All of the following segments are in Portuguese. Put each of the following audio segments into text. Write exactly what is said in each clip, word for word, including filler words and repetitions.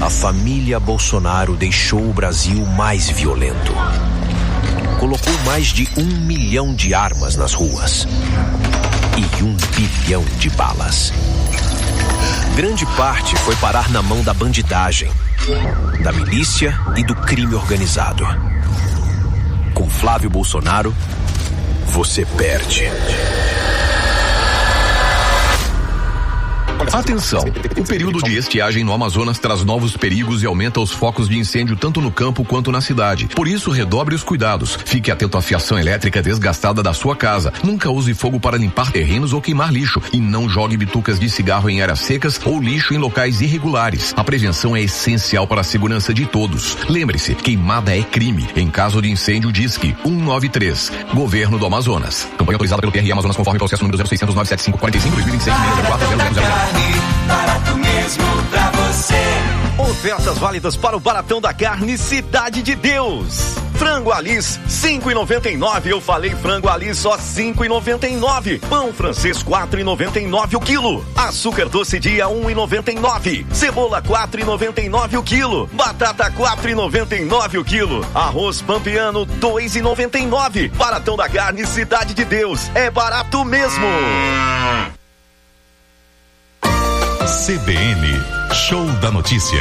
a família Bolsonaro deixou o Brasil mais violento. Colocou mais de um milhão de armas nas ruas e um bilhão de balas. Grande parte foi parar na mão da bandidagem, da milícia e do crime organizado. Com Flávio Bolsonaro, você perde. Atenção! O período de estiagem no Amazonas traz novos perigos e aumenta os focos de incêndio tanto no campo quanto na cidade. Por isso, redobre os cuidados. Fique atento à fiação elétrica desgastada da sua casa. Nunca use fogo para limpar terrenos ou queimar lixo. E não jogue bitucas de cigarro em áreas secas ou lixo em locais irregulares. A prevenção é essencial para a segurança de todos. Lembre-se, queimada é crime. Em caso de incêndio, disque um nove três. Governo do Amazonas. Campanha autorizada pelo T R I Amazonas conforme processo número zero seiscentos, novecentos e setenta e cinco, quarenta e cinco, dois mil e vinte e seis, zero quatro zero zero zero. Barato mesmo pra você. Ofertas válidas para o Baratão da Carne Cidade de Deus. Frango Alice, cinco e noventa e nove. Eu falei frango Alice, só cinco e noventa e nove. Pão francês, quatro e noventa e nove o quilo. Açúcar doce dia, um e noventa e nove. Cebola, quatro e noventa e nove o quilo. Batata, quatro e noventa e nove o quilo. Arroz pampiano, dois e noventa e nove. Baratão da Carne Cidade de Deus. É barato mesmo. C B N, Show da Notícia.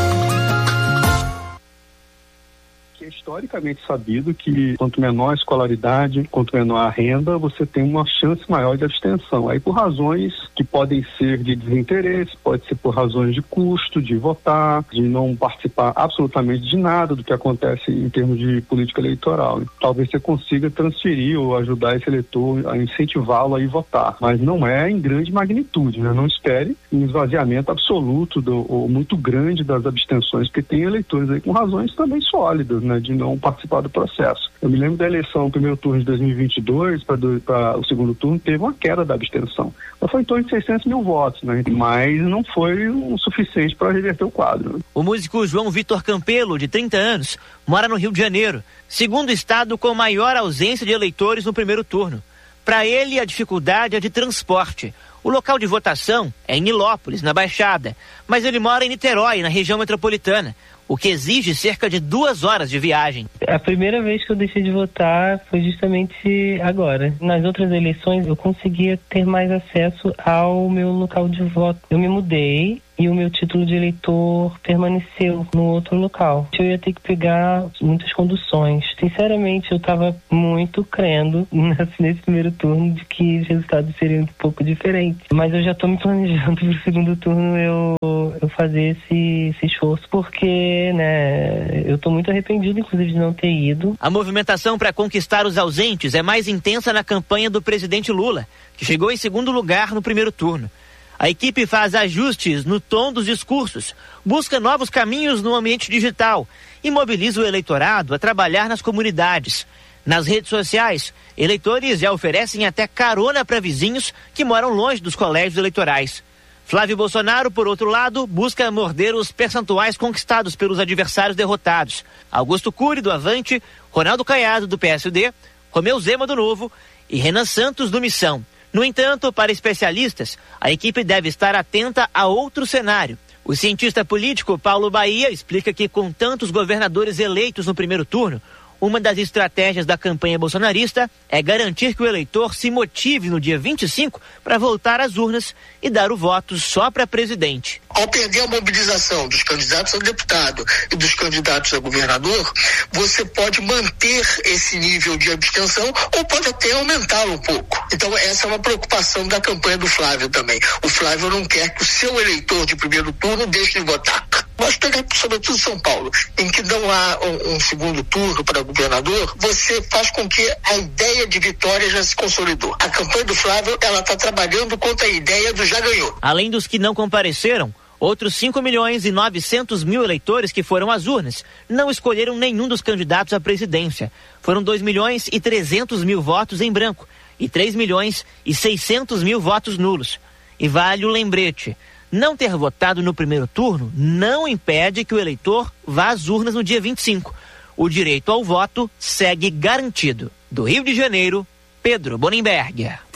É historicamente sabido que quanto menor a escolaridade, quanto menor a renda, você tem uma chance maior de abstenção. Aí por razões que podem ser de desinteresse, pode ser por razões de custo, de votar, de não participar absolutamente de nada do que acontece em termos de política eleitoral. Talvez você consiga transferir ou ajudar esse eleitor a incentivá-lo a ir votar, mas não é em grande magnitude, né? Não espere um esvaziamento absoluto do, ou muito grande das abstenções, porque tem eleitores aí com razões também sólidas, né, de não participar do processo. Eu me lembro da eleição, no primeiro turno de dois mil e vinte e dois para o segundo turno, teve uma queda da abstenção. Ela foi em torno de seiscentos mil votos, né? Mas não foi o suficiente para reverter o quadro. O músico João Vitor Campelo, de trinta anos, mora no Rio de Janeiro, segundo estado com maior ausência de eleitores no primeiro turno. Para ele, a dificuldade é de transporte. O local de votação é em Nilópolis, na Baixada, mas ele mora em Niterói, na região metropolitana, o que exige cerca de duas horas de viagem. A primeira vez que eu deixei de votar foi justamente agora. Nas outras eleições eu conseguia ter mais acesso ao meu local de voto. Eu me mudei e o meu título de eleitor permaneceu no outro local. Eu ia ter que pegar muitas conduções. Sinceramente, eu estava muito crendo nesse primeiro turno de que os resultados seriam um pouco diferentes. Mas eu já estou me planejando para o segundo turno eu, eu fazer esse, esse esforço, porque, né, eu estou muito arrependido, inclusive, de não ter ido. A movimentação para conquistar os ausentes é mais intensa na campanha do presidente Lula, que chegou em segundo lugar no primeiro turno. A equipe faz ajustes no tom dos discursos, busca novos caminhos no ambiente digital e mobiliza o eleitorado a trabalhar nas comunidades. Nas redes sociais, eleitores já oferecem até carona para vizinhos que moram longe dos colégios eleitorais. Flávio Bolsonaro, por outro lado, busca morder os percentuais conquistados pelos adversários derrotados. Augusto Cury, do Avante, Ronaldo Caiado, do P S D, Romeu Zema, do Novo e Renan Santos, do Missão. No entanto, para especialistas, a equipe deve estar atenta a outro cenário. O cientista político Paulo Bahia explica que, com tantos governadores eleitos no primeiro turno, uma das estratégias da campanha bolsonarista é garantir que o eleitor se motive no dia vinte e cinco para voltar às urnas e dar o voto só para presidente. Ao perder a mobilização dos candidatos a deputado e dos candidatos a governador, você pode manter esse nível de abstenção ou pode até aumentá-lo um pouco. Então essa é uma preocupação da campanha do Flávio também. O Flávio não quer que o seu eleitor de primeiro turno deixe de votar. Mas pega sobretudo São Paulo, em que não há um, um segundo turno para governador, você faz com que a ideia de vitória já se consolidou. A campanha do Flávio, ela está trabalhando contra a ideia do já ganhou. Além dos que não compareceram, outros cinco milhões e novecentos mil eleitores que foram às urnas não escolheram nenhum dos candidatos à presidência. Foram dois milhões e trezentos mil votos em branco e três milhões e seiscentos mil votos nulos. E vale o lembrete: não ter votado no primeiro turno não impede que o eleitor vá às urnas no dia vinte e cinco. O direito ao voto segue garantido. Do Rio de Janeiro, Pedro Bonenberger.